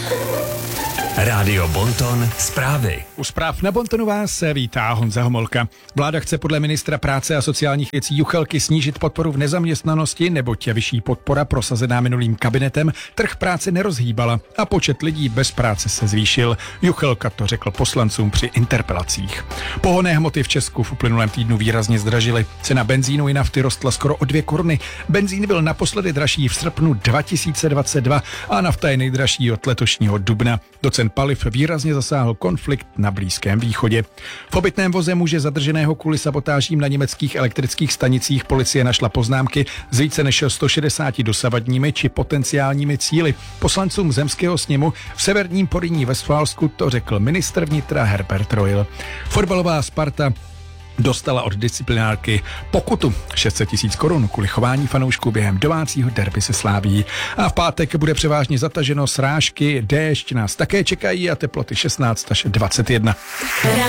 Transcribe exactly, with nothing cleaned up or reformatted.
Rádio Bonton zprávy. U zpráv na Bontonu vás se vítá Honza Homolka. Vláda chce podle ministra práce a sociálních věcí Juchelky snížit podporu v nezaměstnanosti, neboť vyšší podpora prosazená minulým kabinetem trh práce nerozhýbala a počet lidí bez práce se zvýšil. Juchelka to řekl poslancům při interpelacích. Pohonné hmoty v Česku v uplynulém týdnu výrazně zdražily. Cena benzínu i nafty rostla skoro o dvě koruny. Benzín byl naposledy dražší v srpnu dva tisíce dvacet dva a nafta je nejdražší od letošního dubna. Do cen paliv výrazně zasáhl konflikt na Blízkém východě. V obytném voze muže zadrženého kvůli sabotážím na německých elektrických stanicích policie našla poznámky s více než sto šedesáti dosavadními či potenciálními cíli. Poslancům zemského sněmu v severním Porýní Vestfálsku to řekl ministr vnitra Herbert Reul. Fotbalová Sparta dostala od disciplinárky pokutu šest set tisíc korun kvůli chování fanoušků během domácího derby se Slavií. A v pátek bude převážně zataženo, srážky, déšť nás také čekají a teploty šestnáct až dvacet jedna.